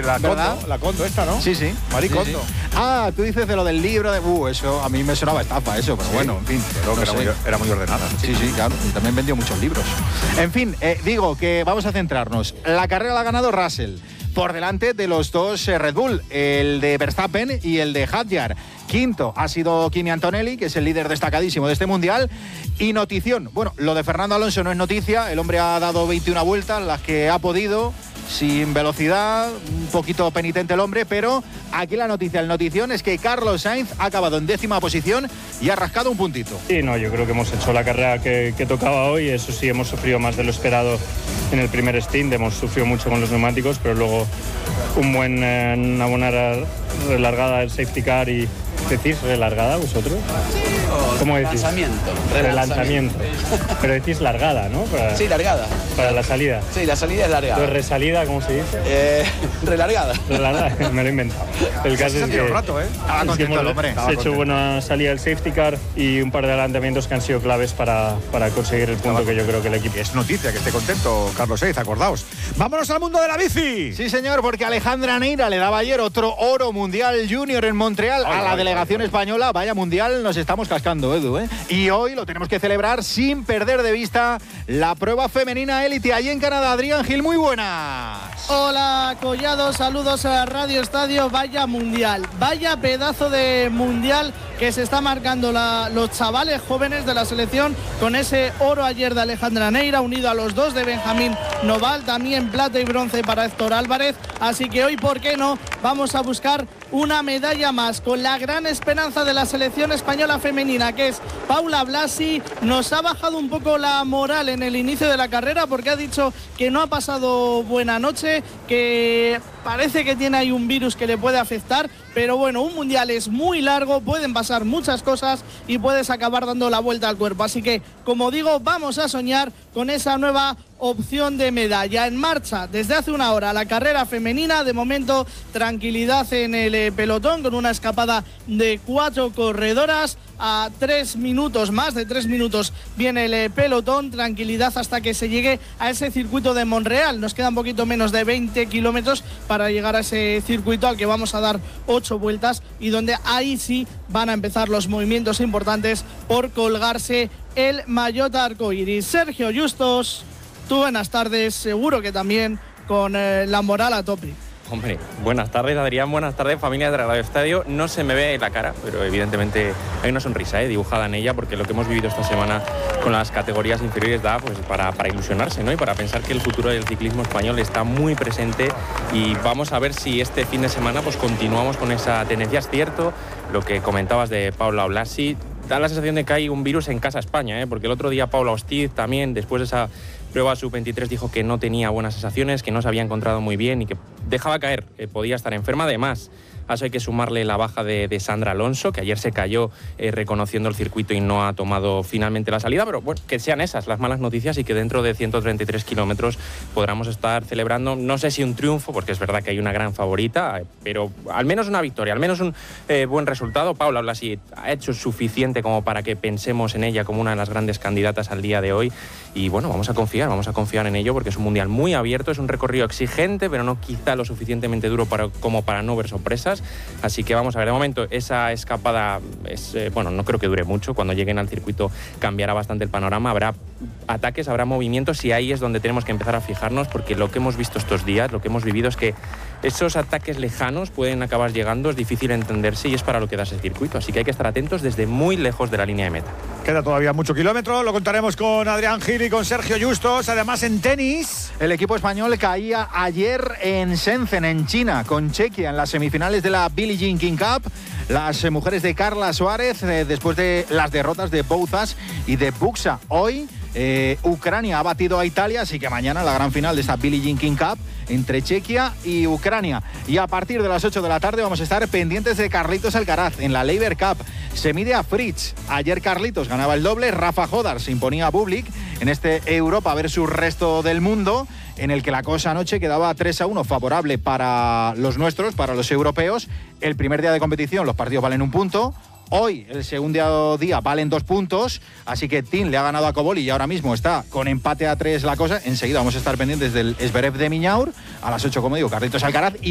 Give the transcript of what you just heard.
la Kondo esta, ¿no? Sí. Marie Kondo. Sí. Ah, tú dices de lo del libro de... eso a mí me sonaba estafa, eso, pero bueno, en fin. Pero que era muy ordenada. Sí, claro, y también vendió muchos libros. En fin, digo que vamos a centrarnos. La carrera la ha ganado Russell, por delante de los dos Red Bull, el de Verstappen y el de Hadjar. Quinto ha sido Kimi Antonelli, que es el líder destacadísimo de este Mundial. Y notición, bueno, lo de Fernando Alonso no es noticia, el hombre ha dado 21 vueltas, las que ha podido, sin velocidad, un poquito penitente el hombre, pero aquí la notición es que Carlos Sainz ha acabado en 10ª posición y ha rascado un puntito. Sí, no, yo creo que hemos hecho la carrera que tocaba hoy, eso sí, hemos sufrido más de lo esperado en el primer stint, hemos sufrido mucho con los neumáticos, pero luego una buena relargada del safety car y... ¿Decís relargada vosotros? ¿Cómo decís? Relanzamiento. Pero decís largada, ¿no? Sí, largada. Para la salida. Sí, la salida es largada. ¿Pero resalida, cómo se dice? Relargada. Relargada, me lo he inventado. El caso es que... un rato, hemos hecho buena salida del safety car y un par de adelantamientos que han sido claves para conseguir el punto que yo creo que el equipo... Es noticia que esté contento Carlos Sainz, acordaos. ¡Vámonos al mundo de la bici! Sí, señor, porque Alejandra Neira le daba ayer otro oro mundial junior en Montreal a la delegación española. Vaya mundial, nos estamos cascando, Edu, ¿eh? Y hoy lo tenemos que celebrar sin perder de vista la prueba femenina élite allí en Canadá. Adrián Gil, muy buenas. Hola, Collado, saludos a Radio Estadio. Vaya mundial, vaya pedazo de mundial que se está marcando los chavales jóvenes de la selección con ese oro ayer de Alejandra Neira, unido a los dos de Benjamín Noval, también plata y bronce para Héctor Álvarez. Así que hoy, ¿por qué no? Vamos a buscar una medalla más con la gran esperanza de la selección española femenina, que es Paula Blasi. Nos ha bajado un poco la moral en el inicio de la carrera porque ha dicho que no ha pasado buena noche, que parece que tiene ahí un virus que le puede afectar, pero bueno, un mundial es muy largo, pueden pasar muchas cosas y puedes acabar dando la vuelta al cuerpo. Así que, como digo, vamos a soñar con esa nueva opción de medalla. En marcha desde hace una hora la carrera femenina. De momento, tranquilidad en el pelotón con una escapada de 4 corredoras. A 3 minutos, más de 3 minutos, viene el pelotón. Tranquilidad hasta que se llegue a ese circuito de Montreal. Nos queda un poquito menos de 20 kilómetros para llegar a ese circuito al que vamos a dar 8 vueltas y donde ahí sí van a empezar los movimientos importantes por colgarse el maillot arcoíris. Sergio Justos, tú buenas tardes, seguro que también con la moral a tope. Hombre, buenas tardes Adrián, buenas tardes familia de Radio Estadio. No se me ve la cara, pero evidentemente hay una sonrisa dibujada en ella, porque lo que hemos vivido esta semana con las categorías inferiores da pues para ilusionarse, ¿no? Y para pensar que el futuro del ciclismo español está muy presente, y vamos a ver si este fin de semana pues continuamos con esa tendencia. Es cierto lo que comentabas de Paula Blasi, da la sensación de que hay un virus en casa España, porque el otro día Paula Hostiz también, después de esa prueba sub-23, dijo que no tenía buenas sensaciones, que no se había encontrado muy bien y que dejaba caer, podía estar enferma. Además, a eso hay que sumarle la baja de Sandra Alonso, que ayer se cayó reconociendo el circuito y no ha tomado finalmente la salida. Pero bueno, que sean esas las malas noticias y que dentro de 133 kilómetros podamos estar celebrando, no sé si un triunfo, porque es verdad que hay una gran favorita, pero al menos una victoria, al menos un buen resultado. Paula Blasi ha hecho suficiente como para que pensemos en ella como una de las grandes candidatas al día de hoy. Y bueno, vamos a confiar en ello, porque es un mundial muy abierto, es un recorrido exigente, pero no quizá lo suficientemente duro como para no ver sorpresas. Así que vamos a ver, de momento esa escapada no creo que dure mucho. Cuando lleguen al circuito cambiará bastante el panorama, habrá ataques, habrá movimientos, y ahí es donde tenemos que empezar a fijarnos, porque lo que hemos visto estos días, lo que hemos vivido es que esos ataques lejanos pueden acabar llegando, es difícil entenderse y es para lo que da ese circuito, así que hay que estar atentos desde muy lejos de la línea de meta. Queda todavía mucho kilómetro, lo contaremos con Adrián Gil y con Sergio Justos. Además, en tenis, el equipo español caía ayer en Shenzhen, en China, con Chequia en las semifinales de la Billie Jean King Cup. Las mujeres de Carla Suárez, después de las derrotas de Bouzas y de Buxa. Hoy Ucrania ha batido a Italia, así que mañana la gran final de esta Billie Jean King Cup entre Chequia y Ucrania. Y a partir de las 8 de la tarde vamos a estar pendientes de Carlitos Alcaraz en la Laver Cup. Se mide a Fritz. Ayer Carlitos ganaba el doble, Rafa Jodar se imponía a Bublik en este Europa versus resto del mundo, en el que la cosa anoche quedaba 3-1 favorable para los nuestros, para los europeos. El primer día de competición los partidos valen 1 punto. Hoy, el segundo día, valen 2 puntos, así que Tim le ha ganado a Koboli y ahora mismo está con empate a 3 la cosa. Enseguida vamos a estar pendientes del Zverev de Miñaur, a las 8, como digo, Carlitos Alcaraz.